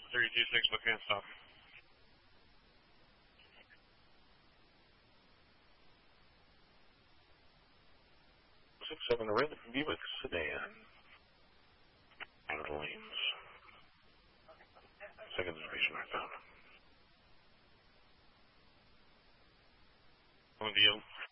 326, looking at stop. 67 red Buick sedan. Out of the lanes. Second generation northbound. On the